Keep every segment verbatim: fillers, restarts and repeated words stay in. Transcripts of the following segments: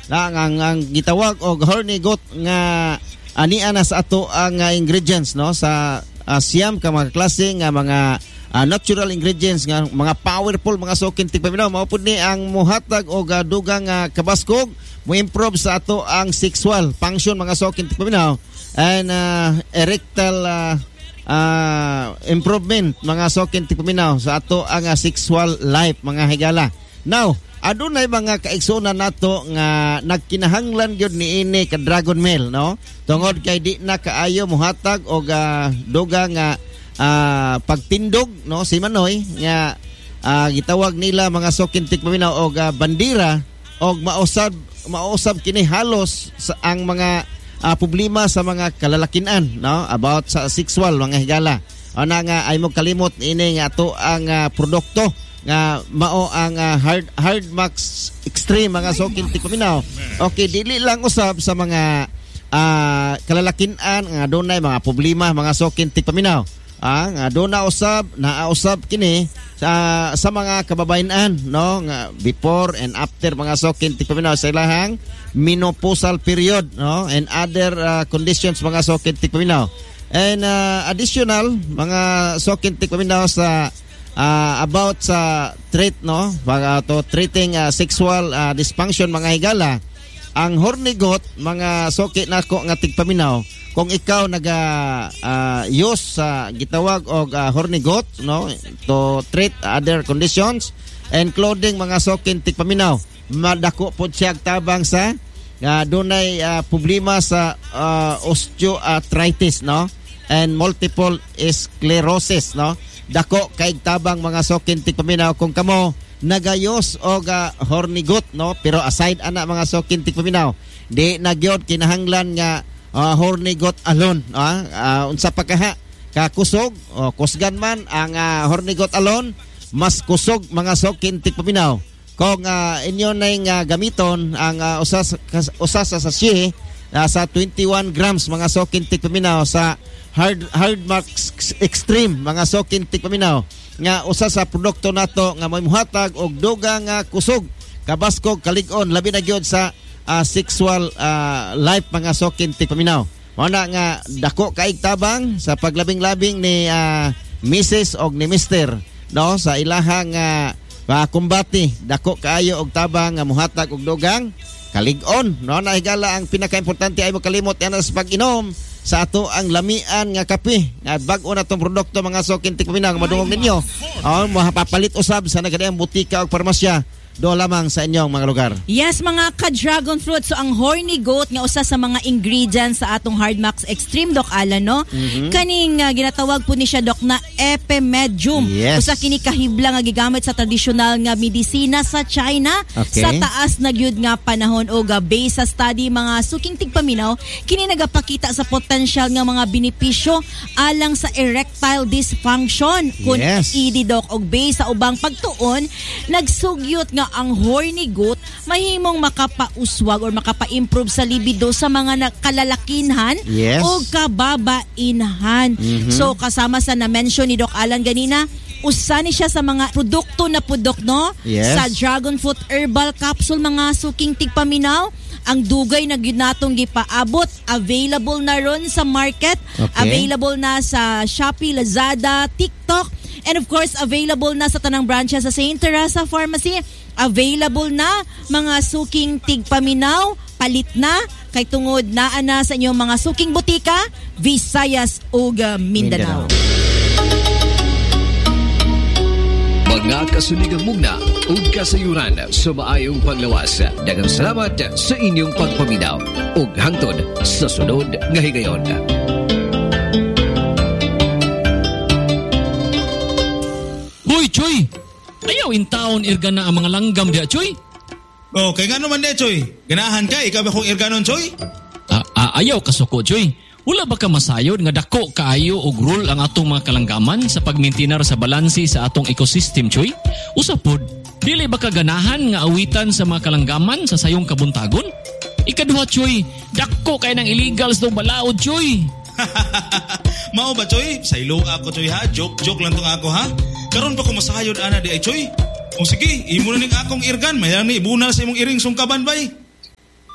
na ang, ang gitawag og horny goat nga ania na sa ato ang uh, ingredients no sa uh, siyam ka mga klase nga mga uh, natural ingredients nga mga powerful mga sukin tigpaminaw mao pud ni ang mohatag og uh, dugang uh, kabaskog mo improve sa ato ang sexual function mga sukin tigpaminaw and uh, erectile uh, uh, improvement mga sukin tigpaminaw sa ato ang uh, sexual life mga higala. Now adunay mga kaigsunan nato nga nagkinahanglan gyud niini ka dragon meal no tungod kay di na kaayo mohatag og uh, duga nga uh, pagtindog no si Manoy nga uh, gitawag nila mga sukin tigpaminaw og uh, bandira og mausab mausab kini halos sa ang mga uh, problema sa mga kalalakinan no about sa sexual mga higala ana nga ay mo kalimot ini nga to ang uh, produkto nga mao ang uh, hard hard max extreme mga sukin tigpaminaw. Okay, dili lang usab sa mga uh, kalalakinan nga dunay mga problema mga sukin tigpaminaw. Ah, nga duna usab naausab kini sa sa mga kababayenan no nga before and after mga sukin tigpaminaw sa ilahang menopausal period no and other uh, conditions mga sukin tigpaminaw. And uh, additional mga sukin tigpaminaw sa Uh, about sa uh, treat no para to treating uh, sexual uh, dysfunction mga higala ang horny goat mga soki nako nga tigpaminaw kung ikaw naga uh, use sa uh, gitawag og uh, horny goat no to treat other conditions including mga soki tigpaminaw madako pod siya tabang sa uh, dunay uh, problema sa uh, osteoarthritis no and multiple sclerosis no dako kay tabang mga sukin tigpaminaw kung kamo nagayos og uh, horny goat no pero aside ana mga sukin tigpaminaw di nagyod kinahanglan nga uh, horny goat alone uh, uh, unsa pa kaha ka kusog o kusgan man ang uh, horny goat alone mas kusog mga sukin tigpaminaw kung uh, inyo nay nga gamiton ang uh, usas usas sa sachet uh, sa twenty-one grams mga sukin tigpaminaw sa hard hard max extreme mga sukin tigpaminaw nga usa sa produkto nato nga may muhatag og dugang nga kusog kabaskog kalig-on labi na gyud sa uh, sexual uh, life mga sukin tigpaminaw mao na nga dako kaig tabang sa paglabing-labing ni uh, Missus og ni Mister no sa ilahang uh, uh, kumbati dako kaayo og tabang nga muhatag og dugang kalig-on no na higala ang pinaka-importante ay mo kalimot yan sa pag-inom sa ato ang lamian nga kape at bag-o na tong produkto mga sukin tigpaminaw nga madungog ninyo oh mapapalit usab sa nagadayang butika o parmasya do lamang sa inyong mga lugar. Yes, mga ka-dragon fruit. So, ang horny goat nga usa sa mga ingredients sa atong Hardmax Extreme, Dok Alan, no? Mm-hmm. Kaning uh, ginatawag po ni siya, Dok, na epimedium. Yes. Usa kini kahibla nga gigamit sa tradisyonal nga medisina sa China. Okay. Sa taas na gyud nga panahon o ga based sa study mga suking tigpaminaw, kini nagapakita sa potential nga mga benepisyo alang sa erectile dysfunction. Kun yes. idi, Dok, og based sa ubang pagtuon, nagsugyot nga ang horny goat mahimong makapauswag or makapa-improve sa libido sa mga kalalakinhan yes. o kababainhan. Mm-hmm. So kasama sa na-mention ni Doc Alan ganina, usa ni siya sa mga produkto na pudok no yes. sa dragon fruit herbal capsule mga suking tigpaminaw. Ang dugay na gyud natong gipaabot, available na ron sa market, okay. available na sa Shopee, Lazada, TikTok, and of course available na sa tanang branches sa Saint Teresa Pharmacy. Available na mga suking tigpaminaw, palit na kay tungod naa na sa inyong mga suking butika, Visayas ug Mindanao. Mga kasuligang mugna ug kasayuran sa maayong paglawas. Daghang salamat sa inyong pagpaminaw ug hangtod sa sunod nga higayon. Hoy, Choy! Ayaw in taon irgana ang mga langgam diya, Choy. Oh, kay nga naman diya, Choy. Ganahan ka, ikaw ba kong irganon, Choy? Ah, ah, ayaw kasuko, Choy. Wala ba ka masayod nga dako kaayo og rule ang atong mga kalanggaman sa pagmintinar sa balansi sa atong ecosystem, Choy? Usapod, dili ba ka ganahan nga awitan sa mga kalanggaman sa sayong kabuntagon? Ikaduha, Choy, dako kay ng illegals daw balaod, Choy. Mao ba, Choy? Saylo ako, Choy, ha? Joke-joke lang tong ako, ha? Karon ba ko masayod ana di ay, Choy? O sige, imo na ning akong irgan, mayroon ni ibunal sa imong iring sungkaban bay.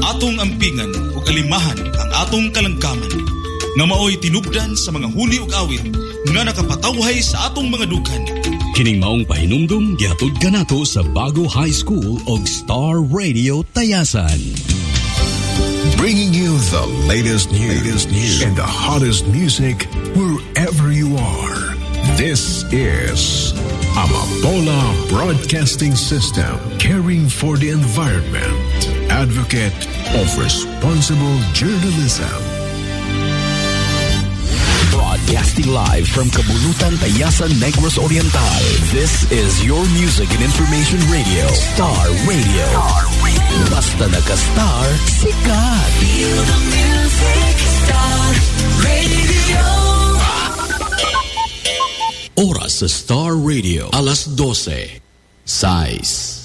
atong ampingan ug alimahan ang atong kalangkaman. Nga maoy tinubdan sa mga huli ug awit nga nakapatawhay sa atong mga dughan. Kining maong pahinumdum gihatod kanato sa Bago High School og Star Radio Tayasan. Bringing you the latest news, latest news and the hottest music wherever you are. This is Amapola Broadcasting System, caring for the environment, advocate of responsible journalism. Broadcasting live from Kabulutan, Tayasan, Negros Oriental. This is your music and information radio, Star Radio. Star Radio. Basta naka-star, sikat. Feel the music, Star Radio. Oras sa Star Radio, alas dose. Size.